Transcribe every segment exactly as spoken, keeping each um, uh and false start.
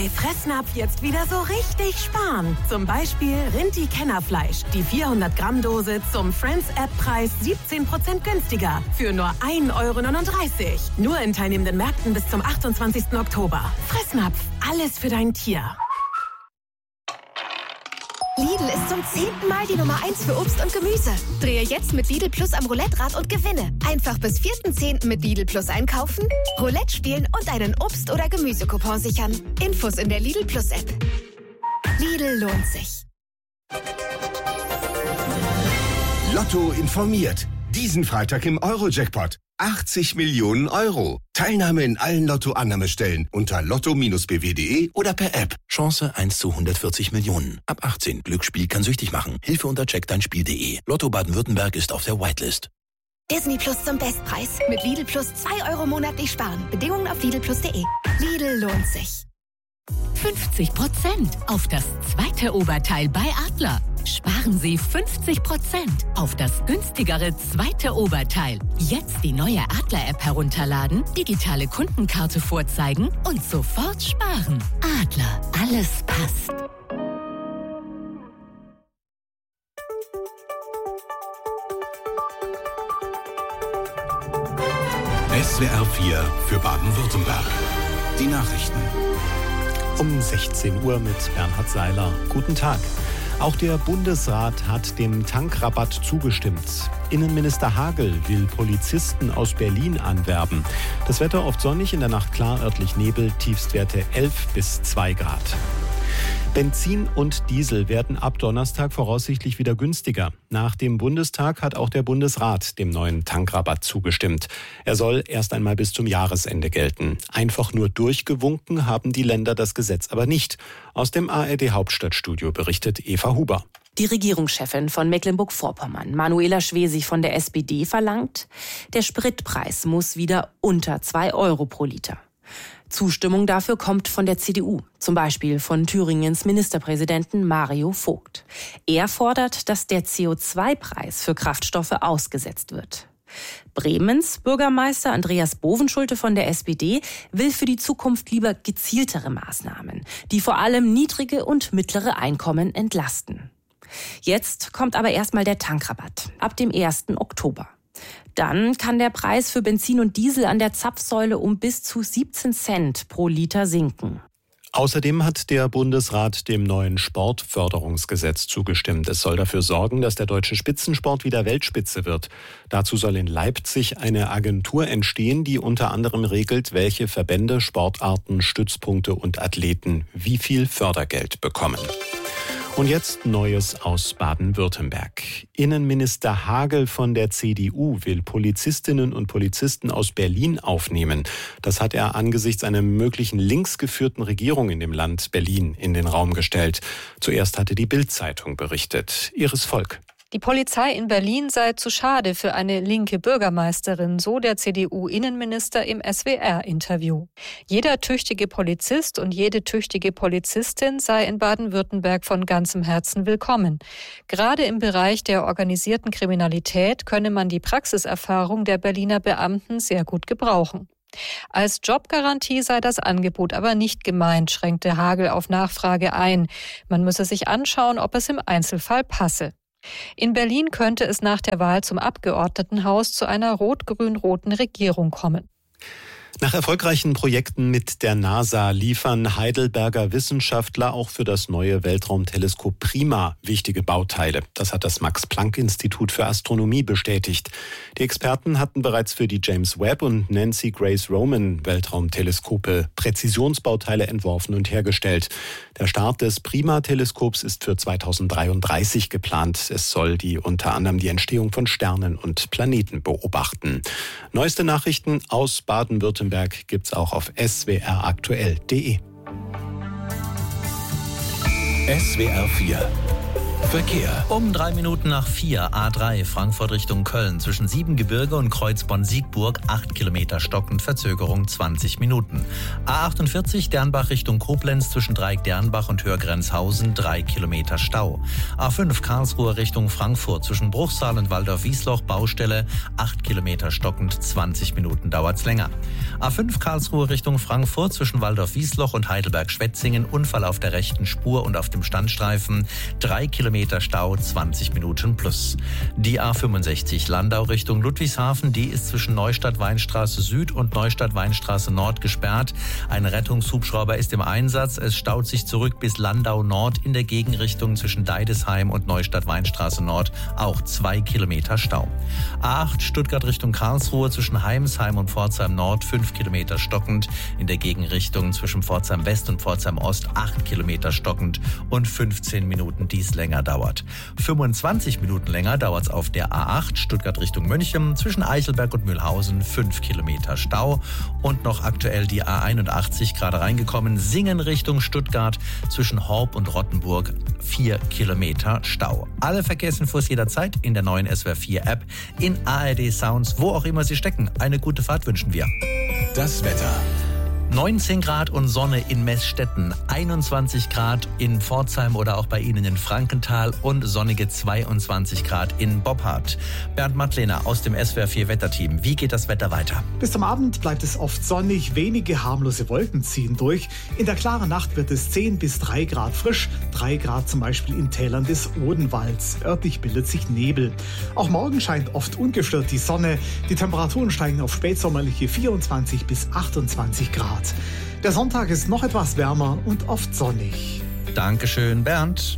Bei Fressnapf jetzt wieder so richtig sparen. Zum Beispiel Rinti-Kennerfleisch. Die vierhundert Gramm Dose zum Friends-App-Preis siebzehn Prozent günstiger. Für nur ein Euro neununddreißig. Nur in teilnehmenden Märkten bis zum achtundzwanzigsten Oktober. Fressnapf. Alles für dein Tier. Lidl ist zum zehnten Mal die Nummer eins für Obst und Gemüse. Drehe jetzt mit Lidl Plus am Roulette-Rad und gewinne. Einfach bis vierten zehnten mit Lidl Plus einkaufen, Roulette spielen und einen Obst- oder Gemüsecoupon sichern. Infos in der Lidl Plus App. Lidl lohnt sich. Lotto informiert. Diesen Freitag im Euro-Jackpot. achtzig Millionen Euro. Teilnahme in allen Lotto-Annahmestellen unter lotto Bindestrich b w punkt de oder per App. Chance eins zu hundertvierzig Millionen. Ab achtzehn. Glücksspiel kann süchtig machen. Hilfe unter check dein Spiel punkt de. Lotto Baden-Württemberg ist auf der Whitelist. Disney Plus zum Bestpreis. Mit Lidl Plus zwei Euro monatlich sparen. Bedingungen auf lidl plus punkt de. Lidl lohnt sich. fünfzig Prozent auf das zweite Oberteil bei Adler. Sparen Sie fünfzig Prozent auf das günstigere zweite Oberteil. Jetzt die neue Adler-App herunterladen, digitale Kundenkarte vorzeigen und sofort sparen. Adler, alles passt. S W R vier für Baden-Württemberg. Die Nachrichten. Um sechzehn Uhr mit Bernhard Seiler. Guten Tag. Auch der Bundesrat hat dem Tankrabatt zugestimmt. Innenminister Hagel will Polizisten aus Berlin anwerben. Das Wetter oft sonnig, in der Nacht klar, örtlich Nebel, Tiefstwerte elf bis zwei Grad. Benzin und Diesel werden ab Donnerstag voraussichtlich wieder günstiger. Nach dem Bundestag hat auch der Bundesrat dem neuen Tankrabatt zugestimmt. Er soll erst einmal bis zum Jahresende gelten. Einfach nur durchgewunken haben die Länder das Gesetz aber nicht. Aus dem A R D Hauptstadtstudio berichtet Eva Huber. Die Regierungschefin von Mecklenburg-Vorpommern, Manuela Schwesig von der S P D, verlangt, der Spritpreis muss wieder unter zwei Euro pro Liter. Zustimmung dafür kommt von der C D U, zum Beispiel von Thüringens Ministerpräsidenten Mario Vogt. Er fordert, dass der C O zwei Preis für Kraftstoffe ausgesetzt wird. Bremens Bürgermeister Andreas Bovenschulte von der S P D will für die Zukunft lieber gezieltere Maßnahmen, die vor allem niedrige und mittlere Einkommen entlasten. Jetzt kommt aber erstmal der Tankrabatt ab dem ersten Oktober. Dann kann der Preis für Benzin und Diesel an der Zapfsäule um bis zu siebzehn Cent pro Liter sinken. Außerdem hat der Bundesrat dem neuen Sportförderungsgesetz zugestimmt. Es soll dafür sorgen, dass der deutsche Spitzensport wieder Weltspitze wird. Dazu soll in Leipzig eine Agentur entstehen, die unter anderem regelt, welche Verbände, Sportarten, Stützpunkte und Athleten wie viel Fördergeld bekommen. Und jetzt Neues aus Baden-Württemberg. Innenminister Hagel von der C D U will Polizistinnen und Polizisten aus Berlin aufnehmen. Das hat er angesichts einer möglichen linksgeführten Regierung in dem Land Berlin in den Raum gestellt. Zuerst hatte die Bild-Zeitung berichtet. Iris Volk. Die Polizei in Berlin sei zu schade für eine linke Bürgermeisterin, so der C D U-Innenminister im S W R-Interview. Jeder tüchtige Polizist und jede tüchtige Polizistin sei in Baden-Württemberg von ganzem Herzen willkommen. Gerade im Bereich der organisierten Kriminalität könne man die Praxiserfahrung der Berliner Beamten sehr gut gebrauchen. Als Jobgarantie sei das Angebot aber nicht gemeint, schränkte Hagel auf Nachfrage ein. Man müsse sich anschauen, ob es im Einzelfall passe. In Berlin könnte es nach der Wahl zum Abgeordnetenhaus zu einer rot-grün-roten Regierung kommen. Nach erfolgreichen Projekten mit der NASA liefern Heidelberger Wissenschaftler auch für das neue Weltraumteleskop PRIMA wichtige Bauteile. Das hat das Max-Planck-Institut für Astronomie bestätigt. Die Experten hatten bereits für die James Webb und Nancy Grace Roman Weltraumteleskope Präzisionsbauteile entworfen und hergestellt. Der Start des PRIMA-Teleskops ist für zweitausenddreiunddreißig geplant. Es soll die unter anderem die Entstehung von Sternen und Planeten beobachten. Neueste Nachrichten aus Baden-Württemberg gibt's auch auf s w r aktuell punkt de. S W R vier Verkehr. Um drei Minuten nach vier, A drei, Frankfurt Richtung Köln, zwischen Siebengebirge und Kreuzborn-Siegburg, acht Kilometer stockend, Verzögerung zwanzig Minuten. A achtundvierzig, Dernbach Richtung Koblenz, zwischen Dreieck-Dernbach und Hörgrenzhausen, drei Kilometer Stau. A fünf, Karlsruhe Richtung Frankfurt, zwischen Bruchsal und Waldorf-Wiesloch, Baustelle, acht Kilometer stockend, zwanzig Minuten dauert's länger. A fünf, Karlsruhe Richtung Frankfurt, zwischen Waldorf-Wiesloch und Heidelberg-Schwetzingen, Unfall auf der rechten Spur und auf dem Standstreifen, drei Kilometer Stau, zwanzig Minuten plus. Die A fünfundsechzig Landau Richtung Ludwigshafen, die ist zwischen Neustadt-Weinstraße Süd und Neustadt-Weinstraße Nord gesperrt. Ein Rettungshubschrauber ist im Einsatz. Es staut sich zurück bis Landau Nord in der Gegenrichtung zwischen Deidesheim und Neustadt-Weinstraße Nord, auch zwei Kilometer Stau. A acht Stuttgart Richtung Karlsruhe, zwischen Heimsheim und Pforzheim Nord, fünf Kilometer stockend. In der Gegenrichtung zwischen Pforzheim West und Pforzheim Ost, acht Kilometer stockend und fünfzehn Minuten dies länger dauert. fünfundzwanzig Minuten länger dauert es auf der A acht Stuttgart Richtung München, zwischen Eichelberg und Mühlhausen, fünf Kilometer Stau. Und noch aktuell die A einundachtzig, gerade reingekommen, Singen Richtung Stuttgart, zwischen Horb und Rottenburg, vier Kilometer Stau. Alle Verkehrsinfos jederzeit in der neuen S W R vier App, in A R D Sounds, wo auch immer Sie stecken. Eine gute Fahrt wünschen wir. Das Wetter. neunzehn Grad und Sonne in Meßstetten, einundzwanzig Grad in Pforzheim oder auch bei Ihnen in Frankenthal und sonnige zweiundzwanzig Grad in Boppard. Bernd Mattlener aus dem S W R vier Wetterteam. Wie geht das Wetter weiter? Bis zum Abend bleibt es oft sonnig, wenige harmlose Wolken ziehen durch. In der klaren Nacht wird es zehn bis drei Grad frisch, drei Grad zum Beispiel in Tälern des Odenwalds. Örtlich bildet sich Nebel. Auch morgen scheint oft ungestört die Sonne. Die Temperaturen steigen auf spätsommerliche vierundzwanzig bis achtundzwanzig Grad. Der Sonntag ist noch etwas wärmer und oft sonnig. Dankeschön, Bernd.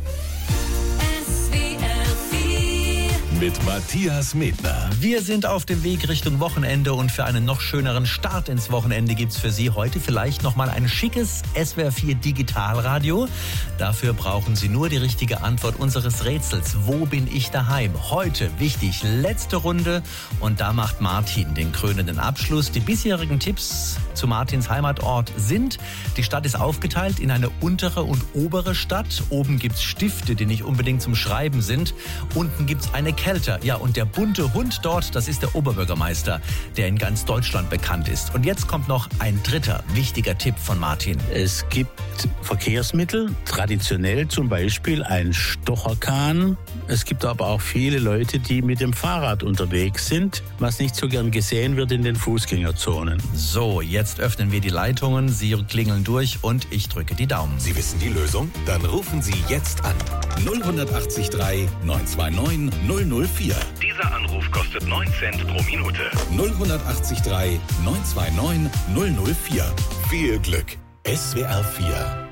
Mit Matthias Medner. Wir sind auf dem Weg Richtung Wochenende und für einen noch schöneren Start ins Wochenende gibt's für Sie heute vielleicht noch mal ein schickes S W R vier Digitalradio. Dafür brauchen Sie nur die richtige Antwort unseres Rätsels. Wo bin ich daheim? Heute, wichtig, letzte Runde und da macht Martin den krönenden Abschluss. Die bisherigen Tipps zu Martins Heimatort sind: Die Stadt ist aufgeteilt in eine untere und obere Stadt. Oben gibt's Stifte, die nicht unbedingt zum Schreiben sind. Unten gibt's eine Kälter. Ja, und der bunte Hund dort, das ist der Oberbürgermeister, der in ganz Deutschland bekannt ist. Und jetzt kommt noch ein dritter wichtiger Tipp von Martin. Es gibt Verkehrsmittel, traditionell zum Beispiel ein Stocherkahn. Es gibt aber auch viele Leute, die mit dem Fahrrad unterwegs sind, was nicht so gern gesehen wird in den Fußgängerzonen. So, jetzt öffnen wir die Leitungen, Sie klingeln durch und ich drücke die Daumen. Sie wissen die Lösung? Dann rufen Sie jetzt an. null acht drei neun zwei neun null null vier. Dieser Anruf kostet neun Cent pro Minute. null acht drei neun zwei neun null null vier. Viel Glück. S W R vier